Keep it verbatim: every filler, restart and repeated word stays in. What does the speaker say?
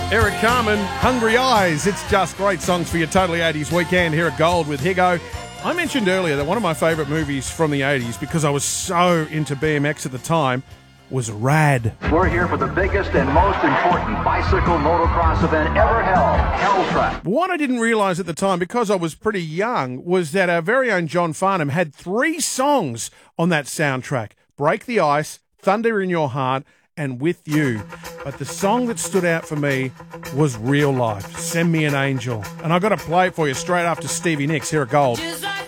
Eric Carmen, Hungry Eyes. It's just great songs for your Totally eighties weekend here at Gold with Higo. I mentioned earlier that one of my favourite movies from the eighties, because I was so into B M X at the time, was Rad. We're here for the biggest and most important bicycle motocross event ever held, Hell Track. What I didn't realise at the time, because I was pretty young, was that our very own John Farnham had three songs on that soundtrack: Break the Ice, Thunder in Your Heart, and With You. But the song that stood out for me was Real Life, Send Me an Angel. And I've got to play it for you straight after Stevie Nicks here at Gold.